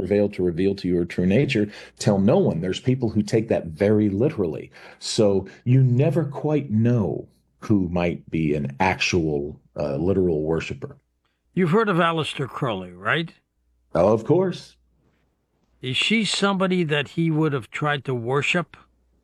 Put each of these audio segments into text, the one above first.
veil to reveal to you her true nature, tell no one. There's people who take that very literally. So you never quite know who might be an actual literal worshiper. You've heard of Aleister Crowley, right? Oh, of course. Is she somebody that he would have tried to worship?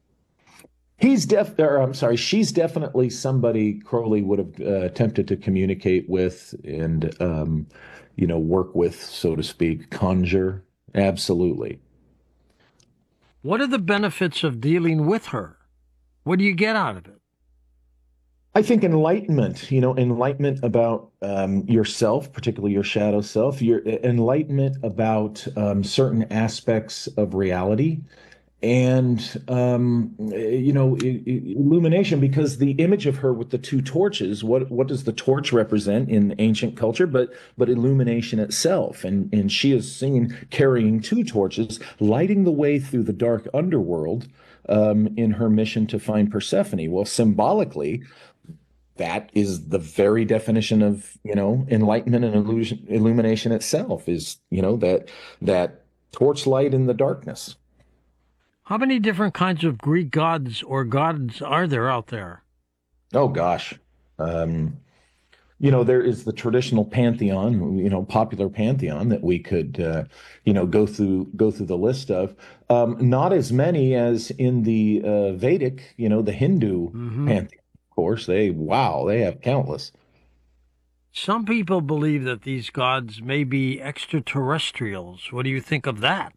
I'm sorry, she's definitely somebody Crowley would have attempted to communicate with and, work with, so to speak, conjure. Absolutely. What are the benefits of dealing with her? What do you get out of it? I think enlightenment, enlightenment about yourself, particularly your shadow self, your enlightenment about certain aspects of reality, and illumination. Because the image of her with the two torches, what does the torch represent in ancient culture? But illumination itself, and she is seen carrying two torches, lighting the way through the dark underworld. In her mission to find Persephone. Well, symbolically, that is the very definition of enlightenment and illumination itself is that torchlight in the darkness. How many different kinds of Greek gods or gods are there out there? Oh gosh. um there is the traditional pantheon, popular pantheon that we could go through the list of. Not as many as in the Vedic, the Hindu Hmm. pantheon. Of course, they have countless. Some people believe that these gods may be extraterrestrials. What do you think of that?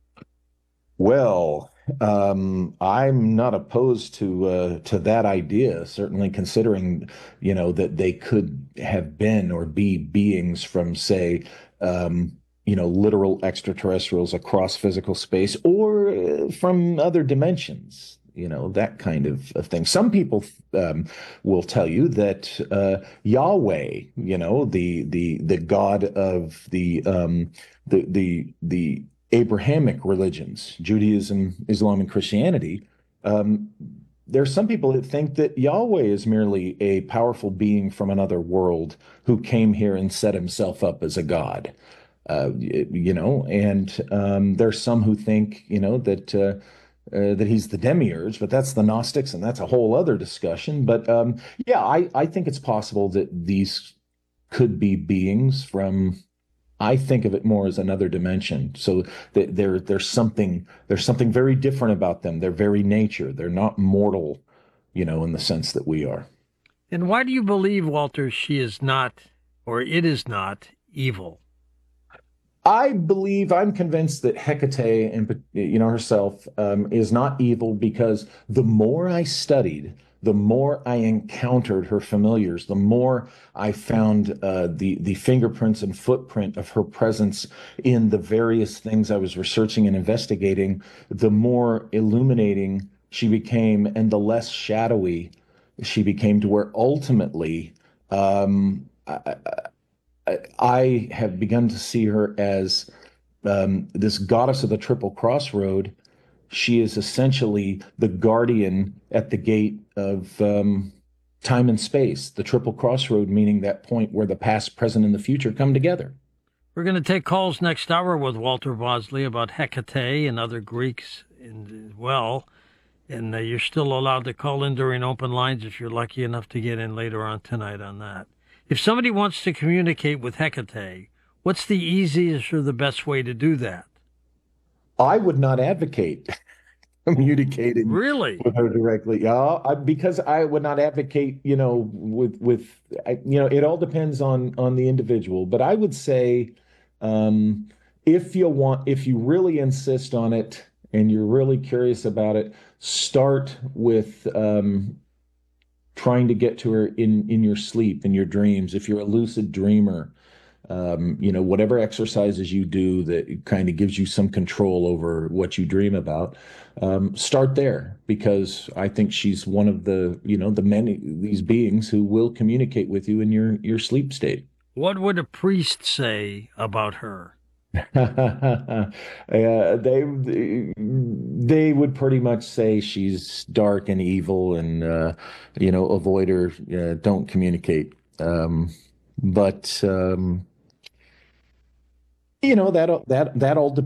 Well, I'm not opposed to that idea, certainly considering, that they could have been or be beings from, say, literal extraterrestrials across physical space or from other dimensions, that kind of thing. Some people will tell you that Yahweh, the God of the Abrahamic religions, Judaism, Islam, and Christianity, um, there's some people that think that Yahweh is merely a powerful being from another world who came here and set himself up as a god. And there's some who think, that he's the demiurge, but that's the Gnostics, and that's a whole other discussion. But yeah, I think it's possible that these could be beings from. I think of it more as another dimension. So there's something very different about them. Their very nature. They're not mortal, in the sense that we are. And why do you believe, Walter, she is not, or it is not, evil? I'm convinced that Hecate, and herself, is not evil because the more I studied, the more I encountered her familiars, the more I found the fingerprints and footprint of her presence in the various things I was researching and investigating, the more illuminating she became, and the less shadowy she became, to where ultimately I have begun to see her as this goddess of the Triple Crossroad. She is essentially the guardian at the gate of time and space, the Triple Crossroad, meaning that point where the past, present, and the future come together. We're going to take calls next hour with Walter Bosley about Hecate and other Greeks as well. And you're still allowed to call in during open lines if you're lucky enough to get in later on tonight on that. If somebody wants to communicate with Hecate, what's the easiest or the best way to do that? I would not advocate communicating Really? with her directly. Because I would not advocate, it all depends on the individual. But I would say, um, if you really insist on it and you're really curious about it, start with trying to get to her in your sleep, in your dreams. If you're a lucid dreamer, whatever exercises you do that kind of gives you some control over what you dream about, start there, because I think she's one of the many these beings who will communicate with you in your sleep state. What would a priest say about her? They would pretty much say she's dark and evil, and avoid her, don't communicate. But that all